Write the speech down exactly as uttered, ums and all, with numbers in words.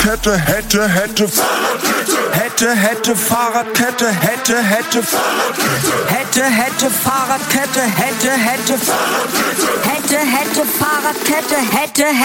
Fahrradkette, hätte, hätte Fahrradkette, hätte, hätte Fahrradkette, hätte, hätte Fahrradkette, hätte, hätte Fahrradkette, hätte, hätte Fahrradkette, hätte, hätte Fahrradkette, hätte,